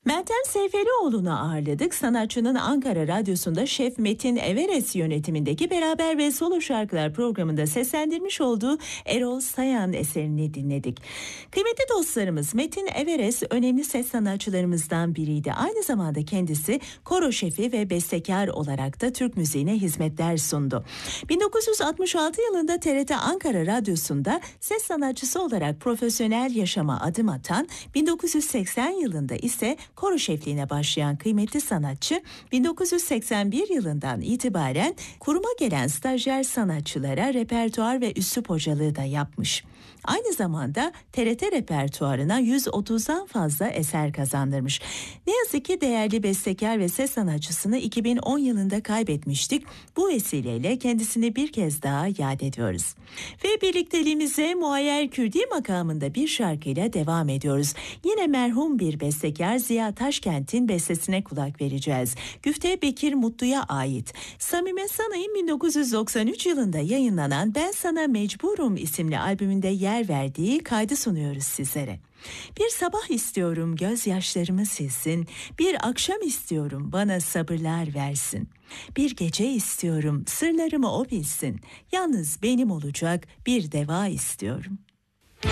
Meltem Seyferioğlu'nu ağırladık. Sanatçının Ankara Radyosu'nda Şef Metin Everest yönetimindeki Beraber ve Solo Şarkılar programında seslendirmiş olduğu Erol Sayan eserini dinledik. Kıymetli dostlarımız, Metin Everest önemli ses sanatçılarımızdan biriydi. Aynı zamanda kendisi koro şefi ve bestekar olarak da Türk müziğine hizmetler sundu. 1966 yılında TRT Ankara Radyosu'nda ses sanatçısı olarak profesyonel yaşama adım atan, 1980 yılında ise koro şefliğine başlayan kıymetli sanatçı 1981 yılından itibaren kuruma gelen stajyer sanatçılara repertuar ve üslup hocalığı da yapmış. Aynı zamanda TRT repertuarına 130'dan fazla eser kazandırmış. Ne yazık ki değerli bestekar ve ses sanatçısını 2010 yılında kaybetmiştik. Bu vesileyle kendisini bir kez daha yad ediyoruz. Ve birlikteliğimize Muayyer Kürdi makamında bir şarkıyla devam ediyoruz. Yine merhum bir bestekar Ziya Taşkent'in bestesine kulak vereceğiz. Güfte Bekir Mutlu'ya ait. Samime Sanay'ın 1993 yılında yayınlanan Ben Sana Mecburum isimli albümünde yer verdiği kaydı sunuyoruz sizlere. Bir sabah istiyorum gözyaşlarımı silsin, bir akşam istiyorum bana sabırlar versin. Bir gece istiyorum sırlarımı o bilsin, yalnız benim olacak bir deva istiyorum.